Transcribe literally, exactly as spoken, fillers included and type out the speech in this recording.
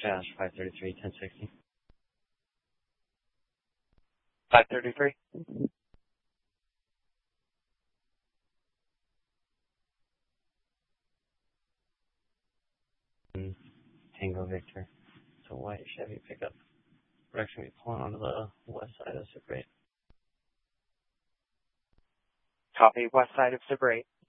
Josh, five thirty-three, ten sixty. five thirty-three. Tango Victor. It's a white Chevy pickup. We're actually going to be pulling onto the west side of Super eight. Copy, west side of Super eight.